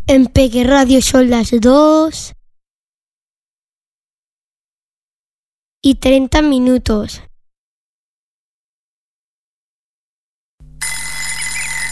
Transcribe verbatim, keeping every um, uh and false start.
En Peque Radio son las dos y treinta minutos.